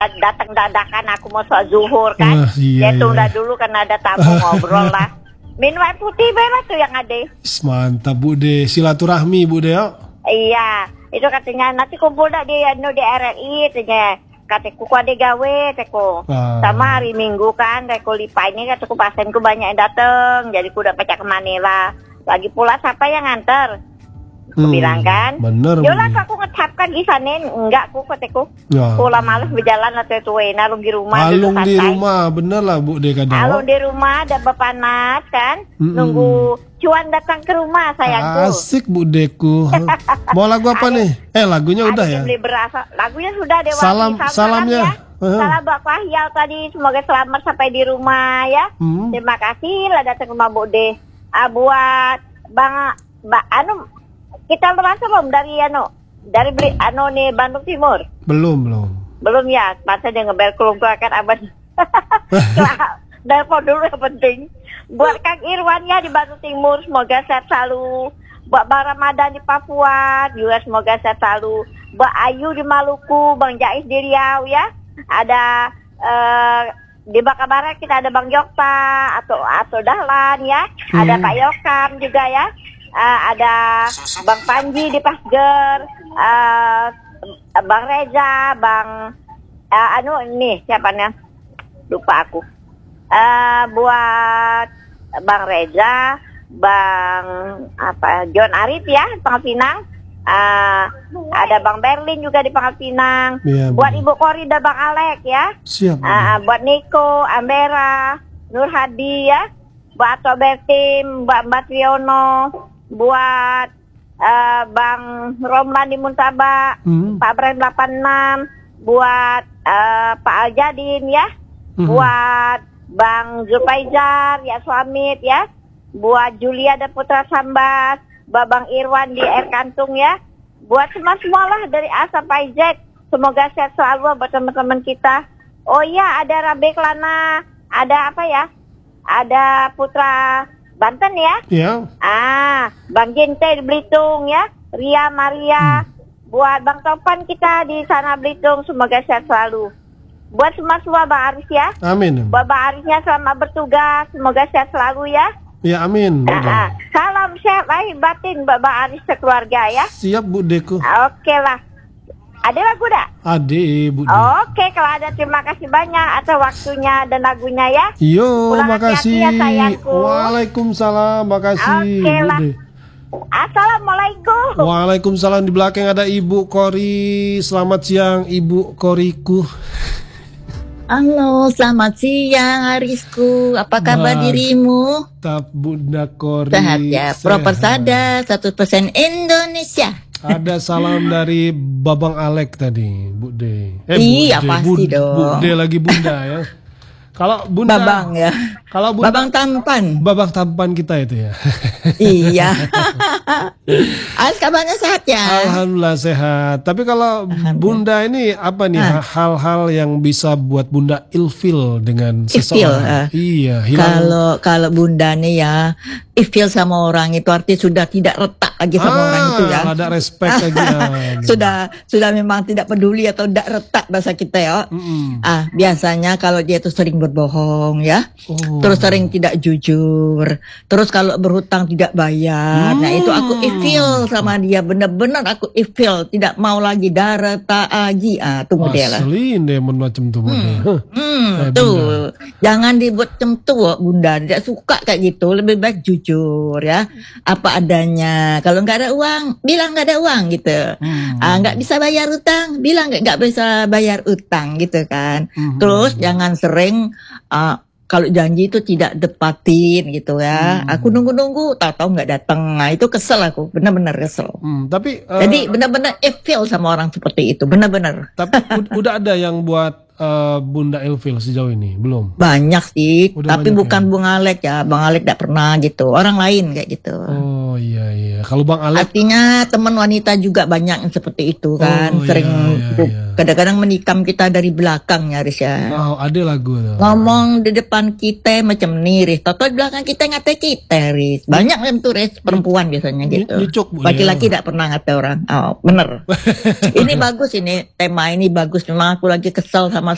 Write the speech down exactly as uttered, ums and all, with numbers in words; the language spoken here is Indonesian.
datang dadakan aku mau sholat zuhur kan. Ah, iya, Dia tunda iya. dulu karena ada tamu ngobrol lah. Minum air putih bebas tuh yang ada. Mantap Bu De, silaturahmi Bu De ya. Iya, itu katanya nanti kumpul dah di anu di R R I katanya. Kataku ku ada gawe teko. Ah. Sama hari Minggu kan teko lipa ini kataku pasenku banyak yang dateng. Jadi ku udah pecah ke Manila. Lagi pula siapa yang nganter? Aku Hmm, bilang kan. bener, Yolah Bu. aku ngetapkan di sana enggak ku kataku. Ya. Pula males berjalan atau itu nalung di rumah duduk Alung di santai. rumah, bener lah Bu De kadang. Alung di rumah ada panas kan. Mm-mm. Nunggu cuan datang ke rumah sayangku. Asik Bu Deku. Mau lagu apa nih? Eh lagunya udah ya. Beli beras. Lagunya sudah Dewa. Salam- salamnya. ya. Uh-huh. Salam Mbak Fahyal tadi. Semoga selamat sampai di rumah ya. Hmm. Terima kasih lah datang ke rumah Bu De. Ah, buat Bang Mbak anu kita merasa belum dari anu dari beli anu nih Bandung Timur. Belum, belum. Belum ya. Masa dia ngebel kelungkur kan abad. Telepon dulu yang penting. Buat Kang Irwan ya di Bandung Timur, semoga sehat selalu. Buat Bang Ramadan di Papua juga semoga sehat selalu. Buat Ayu di Maluku, Bang Jais di Riau ya. Ada eh, di Baka Barat kita ada Bang Jokta atau atau Dahlan ya. Ada Hmm. Pak Yokam juga ya. Eh, ada Bang Panji di Pasger, eh, Bang Reza, Bang eh, anu ini siapa nih? Lupa aku. Eh, buat Bang Reza, Bang apa John Arif ya, Pangkal Pinang. Eh, ada Bang Berlin juga di Pangkal Pinang. Iya, Buat Bu. Ibu Kori dan Bang Alek ya. Siap. Bu. Eh, buat Niko, Ambera, Nur Hadi ya. Buat Ato Bertim, Mbak Mbak Triono, buat eh, Bang Romlan di Muntaba, Hmm. Pak Brand delapan enam, buat eh, Pak Aljadin ya. Mhm. Buat Bang Zulfaizar ya Suamit ya. Buat Julia dan Putra Sambas, buat Bang Irwan di Air Kantung ya. Buat semua-semua lah dari A sampai Z. Semoga sehat selalu buat teman-teman kita. Oh iya ada Rabe Kelana, ada apa ya? Ada Putra Banten ya. Ya. Ah, Bang Gente di Belitung ya. Ria Maria. Buat Bang Topan kita di sana Belitung, semoga sehat selalu. Buat semua-semua Bang Aris ya. Amin. Buat Bang Arisnya selamat bertugas, semoga sehat selalu ya. Ya amin. Bu Ah, De. ah. Salam sehat lahir batin Mbak Bang Aris sekeluarga ya. Siap Bu Deku. Oke lah. Ada lagu dah? Ade Bu De. Oke, kalau ada terima kasih banyak atas waktunya dan lagunya ya. Yo, Pulang makasih. hati-hati ya, sayangku. Waalaikumsalam, makasih Oke Bu lah. De. Assalamualaikum. Waalaikumsalam, di belakang ada Ibu Kori. Selamat siang Ibu Koriku. Halo, selamat siang Arisku. Apa kabar Bah. dirimu? Tap Bunda Kori. Sehat ya, proper Sehat. sada seratus persen Indonesia. Ada salam dari Babang Alek tadi, Bu De. Eh, Iya, Bu De. pasti Bu- dong. Bu De lagi Bunda ya. Kalau Bunda, Babang ya. kalau Bunda, Babang tampan. Babang tampan kita itu ya. Iya. Aris kabarnya sehat ya? Alhamdulillah sehat. Tapi kalau Alhamdulillah. Bunda ini apa nih Ah. hal-hal yang bisa buat Bunda ilfil dengan Ilfil, seseorang? ah. Iya, hilang. Kalau kalau bunda nih ya, ifil sama orang itu artinya sudah tidak retak lagi sama ah, orang itu ya. ada respect lagi. ya. Sudah sudah memang tidak peduli atau tidak retak bahasa kita ya. Mm-mm. Ah, biasanya kalau dia itu sering berbohong ya. Oh. Terus sering tidak jujur. Terus kalau berhutang tidak bayar. Nah, itu aku ifil sama dia. Benar-benar aku ifil. Tidak mau lagi darah tak lagi. Ah, tunggu dia lah. Asli deh macam tuh. Huh. Hmm, Eh, tuh. Jangan dibuat cemtu, Bunda. Tidak suka kayak gitu. Lebih baik jujur ya. Apa adanya. Kalau nggak ada uang, bilang nggak ada uang gitu. Hmm. Ah, nggak bisa bayar utang, bilang nggak nggak bisa bayar utang gitu kan. Hmm. Terus jangan sering ah, kalau janji itu tidak depatin gitu ya. Hmm. Aku nunggu-nunggu, tahu-tahu nggak datang. Nah, itu kesel aku, benar-benar kesel. Hmm, tapi eh, Jadi benar-benar evil sama orang seperti itu, benar-benar. tapi ud- udah ada yang buat eh, Bunda ilfil sejauh ini belum? Banyak sih, Udah tapi banyak bukan ya? Bang Alek ya. Bang Alek tidak pernah gitu. Orang lain kayak gitu. Oh iya iya. Kalau Bang Alek Artinya teman wanita juga banyak yang seperti itu kan. Oh, Sering iya, iya, iya. kadang-kadang menikam kita dari belakang ya, Riz ya. oh, ada lagu tuh. Ngomong di depan kita macam nih, Riz. Toto di belakang kita ngata kita, Riz. Banyak yang tuh, Riz. Perempuan biasanya Ny- gitu. nyucuk, Bu, Laki-laki ya. tidak pernah ngata orang. Oh, bener. Ini bagus ini. Tema ini bagus. Memang aku lagi kesel sama